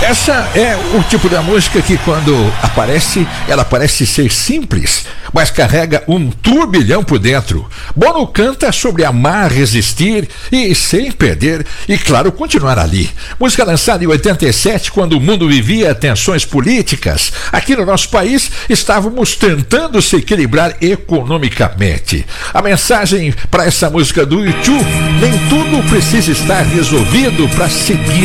Essa é o tipo da música que quando aparece, ela parece ser simples, mas carrega um turbilhão por dentro. Bono canta sobre amar, resistir e sem perder e, claro, continuar ali. Música lançada em 87, quando o mundo vivia tensões políticas. Aqui no nosso país, estávamos tentando se equilibrar economicamente. A mensagem para essa música do U2: nem tudo precisa estar resolvido para seguir